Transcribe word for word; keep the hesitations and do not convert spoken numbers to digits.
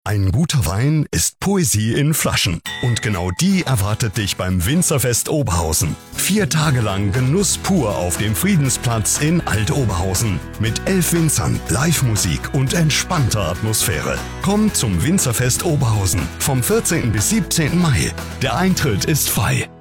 Ein guter Wein ist Poesie in Flaschen. Und genau die erwartet dich beim Winzerfest Oberhausen. Vier Tage lang Genuss pur auf dem Friedensplatz in Alt-Oberhausen. Mit elf Winzern, Live-Musik und entspannter Atmosphäre. Komm zum Winzerfest Oberhausen vom vierzehnten bis siebzehnten Mai. Der Eintritt ist frei.